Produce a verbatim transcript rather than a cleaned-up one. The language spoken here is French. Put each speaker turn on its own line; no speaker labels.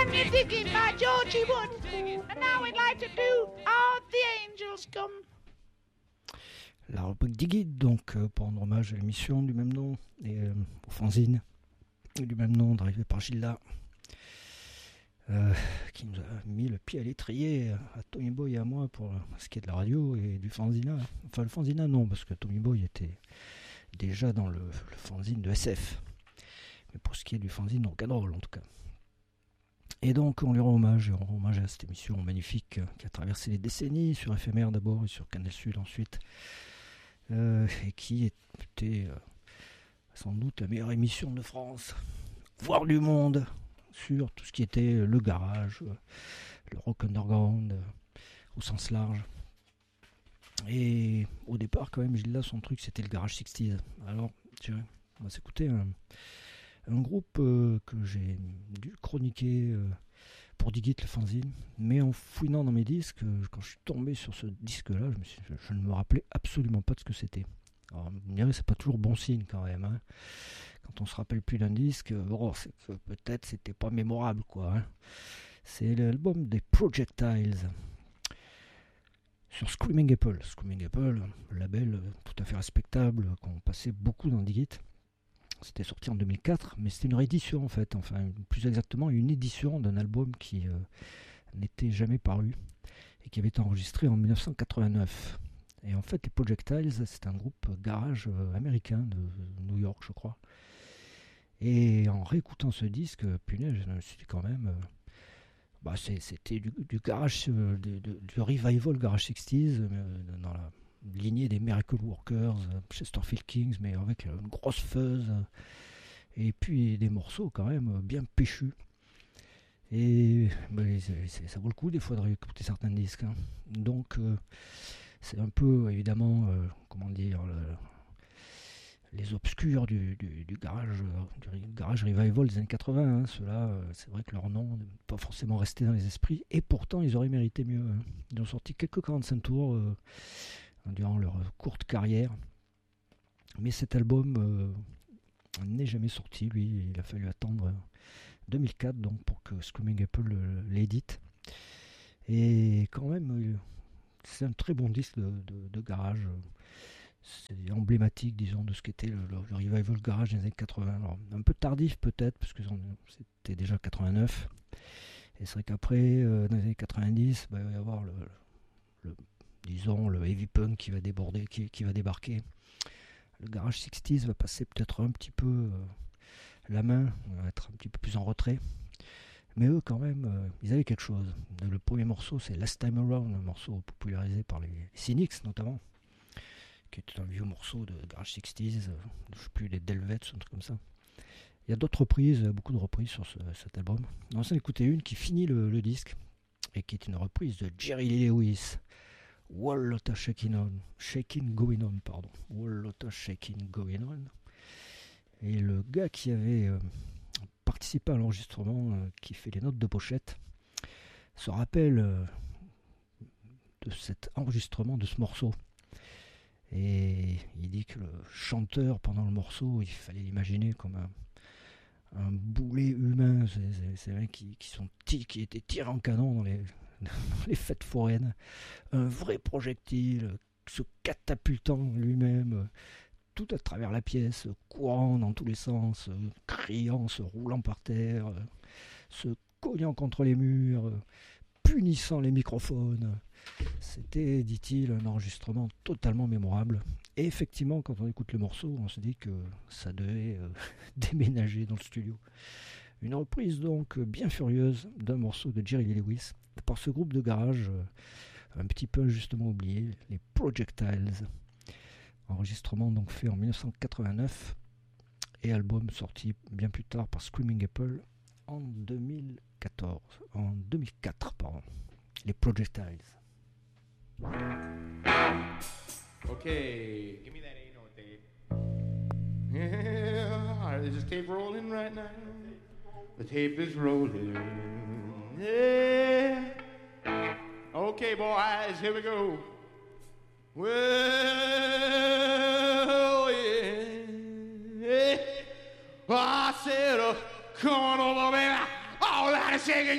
Me Digging by Georgie Wood. And now we'd like to do All the Angels Come.
La rubrique Diggy, donc euh, pour rendre hommage à l'émission du même nom et euh, au fanzine du même nom, drivé par Gilda, euh, qui nous a mis le pied à l'étrier à Tommy Boy et à moi pour ce qui est de la radio et du fanzina. Enfin, le fanzina, non, parce que Tommy Boy était déjà dans le, le fanzine de S F. Mais pour ce qui est du fanzine rock'n'roll, en tout cas. Et donc, on lui rend hommage, on rend hommage à cette émission magnifique qui a traversé les décennies, sur F M R d'abord et sur Canal Sud ensuite. Euh, et qui était euh, sans doute la meilleure émission de France, voire du monde, sur tout ce qui était le garage, euh, le rock underground, euh, au sens large. Et au départ, quand même, Gilda, son truc, c'était le garage soixante. Alors, tiens, on va s'écouter un, un groupe euh, que j'ai dû chroniquer euh, pour Digit le fanzine, mais en fouinant dans mes disques, quand je suis tombé sur ce disque-là, je, me suis, je, je ne me rappelais absolument pas de ce que c'était. Alors, vous me direz, c'est pas toujours bon signe quand même. Hein. Quand on se rappelle plus d'un disque, bon, c'est que peut-être c'était pas mémorable, quoi. Hein. C'est l'album des Projectiles sur Screaming Apple. Screaming Apple, un label tout à fait respectable qu'on passait beaucoup dans Digit. C'était sorti en deux mille quatre, mais c'était une réédition en fait, enfin plus exactement une édition d'un album qui euh, n'était jamais paru et qui avait été enregistré en dix-neuf cent quatre-vingt-neuf. Et en fait, les Projectiles, c'est un groupe garage euh, américain de New York, je crois. Et en réécoutant ce disque, punaise, je me suis dit quand même, euh, bah c'est, c'était du, du garage, euh, du, du, du revival garage soixante, euh, dans la lignée des Miracle Workers, Chesterfield Kings, mais avec une grosse fuzz, et puis des morceaux quand même bien péchus. Et bah, c'est, c'est, ça vaut le coup des fois de réécouter certains disques. Hein. Donc euh, c'est un peu évidemment, euh, comment dire, le, les obscurs du, du, du garage, du garage revival des années quatre-vingts. Hein. Ceux-là, euh, c'est vrai que leur nom n'est pas forcément resté dans les esprits, et pourtant ils auraient mérité mieux. Hein. Ils ont sorti quelques quarante-cinq tours. Euh, durant leur courte carrière, mais cet album euh, n'est jamais sorti. Lui, il a fallu attendre deux mille quatre donc pour que Screaming Apple l'édite, et quand même euh, c'est un très bon disque de, de, de garage. C'est emblématique, disons, de ce qu'était le, le, le revival garage des années quatre-vingts. Alors, un peu tardif peut-être, parce que c'était déjà quatre-vingt-neuf, et c'est vrai qu'après euh, dans les années quatre-vingt-dix, bah, il va y avoir le, le disons le heavy punk qui va déborder, qui, qui va débarquer. Le garage soixante va passer peut-être un petit peu euh, la main, va être un petit peu plus en retrait. Mais eux quand même, euh, ils avaient quelque chose. Le premier morceau, c'est Last Time Around, un morceau popularisé par les Cynics notamment, qui est un vieux morceau de garage soixante, euh, je ne sais plus, les Delvets, un truc comme ça. Il y a d'autres reprises, beaucoup de reprises sur ce, cet album. On va en écouter une qui finit le, le disque, et qui est une reprise de Jerry Lee Lewis. Whole lotta shaking on, shaking going on, pardon. Whole lotta shaking going on. Et le gars qui avait euh, participé à l'enregistrement, euh, qui fait les notes de pochette, se rappelle euh, de cet enregistrement, de ce morceau. Et il dit que le chanteur, pendant le morceau, il fallait l'imaginer comme un, un boulet humain. C'est, c'est, c'est vrai qui, qui, sont t- qui étaient tirés en canon dans les... les fêtes foraines, un vrai projectile se catapultant lui-même tout à travers la pièce, courant dans tous les sens, criant, se roulant par terre, se cognant contre les murs, punissant les microphones. C'était, dit-il, un enregistrement totalement mémorable. Et effectivement, quand on écoute le morceau, on se dit que ça devait euh, déménager dans le studio. Une reprise donc bien furieuse d'un morceau de Jerry Lee Lewis par ce groupe de garage euh, un petit peu justement oublié, les Projectiles. Enregistrement donc fait en dix-neuf cent quatre-vingt-neuf et album sorti bien plus tard par Screaming Apple en deux mille quatorze, en deux mille quatre pardon. Les Projectiles.
Okay, give me that A note, Dave. Yeah, is this tape rolling right now? The tape is rolling. Yeah. Okay, boys, here we go. Well, yeah. yeah. I said, uh, come on over, baby. All that shaking.